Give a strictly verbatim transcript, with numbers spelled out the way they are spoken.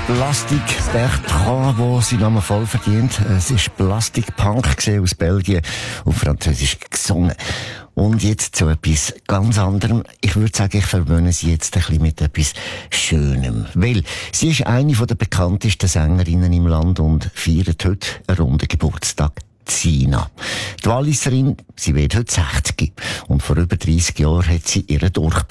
Plastik Bertrand, der seinen Namen voll verdient. Es ist Plastic Punk aus Belgien, auf Französisch gesungen. Und jetzt zu etwas ganz anderem. Ich würde sagen, ich verwöhne sie jetzt ein bisschen mit etwas Schönem. Weil sie ist eine der bekanntesten Sängerinnen im Land und feiert heute einen runden Geburtstag. Sina. Die Walliserin, sie wird heute sechzig. Und vor über dreissig Jahren hat sie ihren Durchbruch